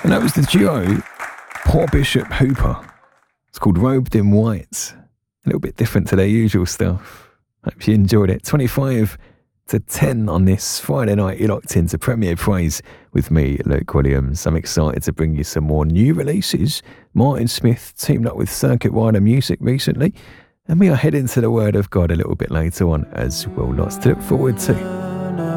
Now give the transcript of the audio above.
And that was the duo, Poor Bishop Hooper. It's called Robed in White. A little bit different to their usual stuff. Hope you enjoyed it. 25 to 10 on this Friday night. You're locked into Premier Praise with me, Luke Williams. I'm excited to bring you some more new releases. Martin Smith teamed up with Circuit Rider Music recently. And we are heading to the Word of God a little bit later on as well. Lots to look forward to.